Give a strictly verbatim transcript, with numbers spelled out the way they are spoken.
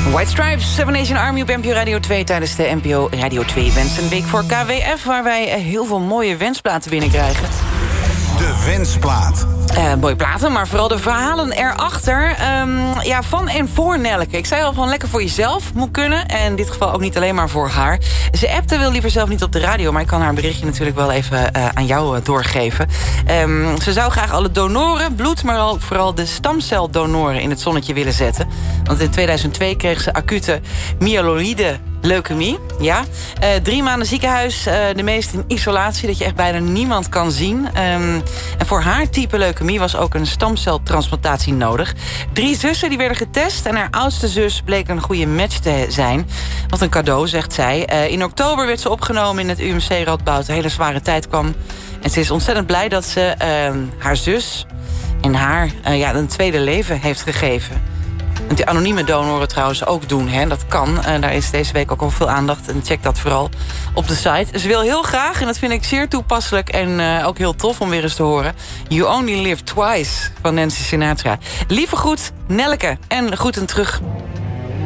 White Stripes, Seven Nation Army op N P O Radio twee... tijdens de N P O Radio twee Wensenweek voor K W F... waar wij heel veel mooie wensplaten binnenkrijgen. De wensplaat. Uh, mooie platen, maar vooral de verhalen erachter. Um, ja, van en voor Nelleke. Ik zei al van lekker voor jezelf moet kunnen. En in dit geval ook niet alleen maar voor haar. Ze appte, wil liever zelf niet op de radio... maar ik kan haar berichtje natuurlijk wel even uh, aan jou uh, doorgeven. Um, ze zou graag alle donoren, bloed... maar al, vooral de stamceldonoren in het zonnetje willen zetten. Want in tweeduizend twee kreeg ze acute myeloïde leukemie. Ja. Uh, drie maanden ziekenhuis, uh, de meest in isolatie... dat je echt bijna niemand kan zien. Um, en voor haar type leukemie was ook een stamceltransplantatie nodig. Drie zussen die werden getest... en haar oudste zus bleek een goede match te zijn. Wat een cadeau, zegt zij. Uh, in oktober werd ze opgenomen in het U M C Radboud. Een hele zware tijd kwam. En ze is ontzettend blij dat ze uh, haar zus... en haar uh, ja, een tweede leven heeft gegeven. En die anonieme donoren trouwens ook doen. Hè? Dat kan. Uh, daar is deze week ook al veel aandacht. En check dat vooral op de site. Ze wil heel graag, en dat vind ik zeer toepasselijk... en uh, ook heel tof om weer eens te horen... You Only Live Twice van Nancy Sinatra. Lieve groet, Nelleke. En groeten terug.